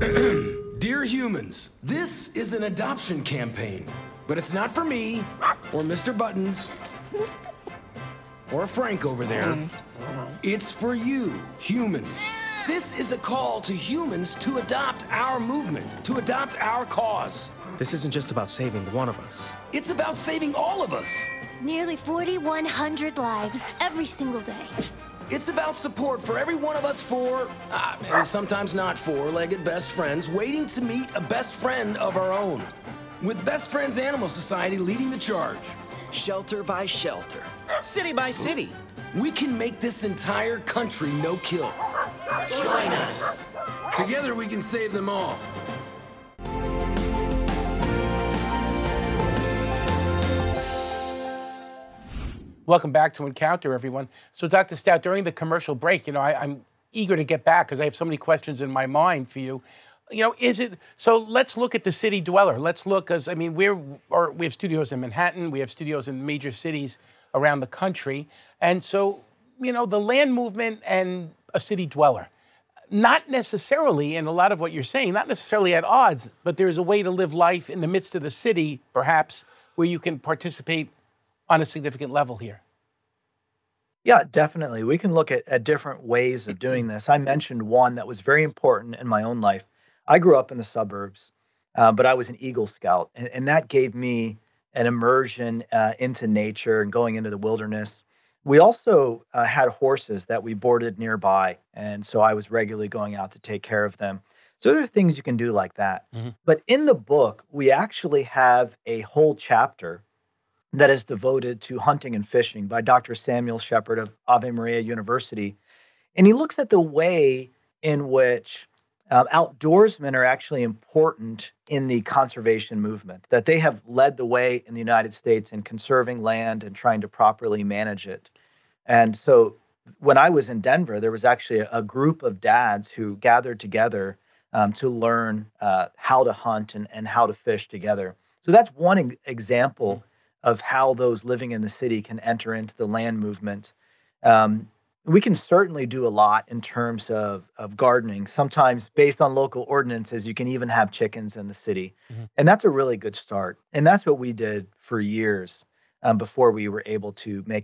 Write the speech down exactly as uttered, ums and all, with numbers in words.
Dear humans, this is an adoption campaign, but it's not for me, or Mister Buttons, or Frank over there. It's for you, humans. This is a call to humans to adopt our movement, to adopt our cause. This isn't just about saving one of us. It's about saving all of us. Nearly forty-one hundred lives every single day. It's about support for every one of us four, uh, and sometimes not four-legged best friends, waiting to meet a best friend of our own. With Best Friends Animal Society leading the charge. Shelter by shelter, city by city. We can make this entire country no-kill. Join us. Together we can save them all. Welcome back to Encounter, everyone. So, Doctor Stout, during the commercial break, you know, I, I'm eager to get back because I have so many questions in my mind for you. You know, is it, so let's look at the city dweller. Let's look, because, I mean, we're, or we have studios in Manhattan, we have studios in major cities around the country. And so, you know, the land movement and a city dweller, not necessarily, in a lot of what you're saying, not necessarily at odds, but there's a way to live life in the midst of the city, perhaps, where you can participate on a significant level here. Yeah, definitely. We can look at, at different ways of doing this. I mentioned one that was very important in my own life. I grew up in the suburbs, uh, but I was an Eagle Scout, and, and that gave me an immersion uh, into nature and going into the wilderness. We also uh, had horses that we boarded nearby, and so I was regularly going out to take care of them. So there are things you can do like that. Mm-hmm. But in the book, we actually have a whole chapter that is devoted to hunting and fishing by Doctor Samuel Shepard of Ave Maria University. And he looks at the way in which um, outdoorsmen are actually important in the conservation movement, that they have led the way in the United States in conserving land and trying to properly manage it. And so when I was in Denver, there was actually a, a group of dads who gathered together um, to learn uh, how to hunt and, and how to fish together. So that's one e- example of how those living in the city can enter into the land movement. Um, we can certainly do a lot in terms of, of gardening. Sometimes based on local ordinances, you can even have chickens in the city. Mm-hmm. And that's a really good start. And that's what we did for years um, before we were able to make